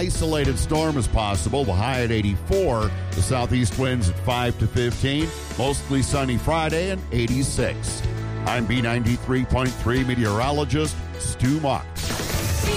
isolated storm is possible. The high at 84. The southeast winds at 5 to 15. Mostly sunny Friday and 86. I'm B93.3 meteorologist Stu Mock.